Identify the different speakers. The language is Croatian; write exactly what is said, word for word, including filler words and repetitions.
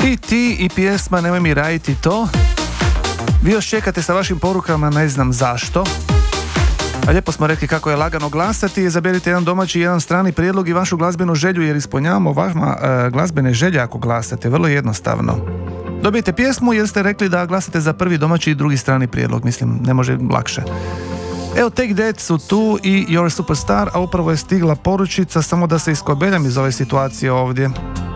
Speaker 1: I ti i pjesma Nemoj mi raditi to. Vi još čekate sa vašim porukama, ne znam zašto. A lijepo smo rekli kako je lagano glasati. Izaberite jedan domaći i jedan strani prijedlog i vašu glazbenu želju, jer ispunjavamo vama uh, glazbene želje ako glasate. Vrlo jednostavno. Dobijete pjesmu jer ste rekli da glasate za prvi domaći i drugi strani prijedlog. Mislim, ne može lakše. Evo, Take That su tu i You're a Superstar, a upravo je stigla poručica, samo da se iskobeljam iz ove situacije ovdje.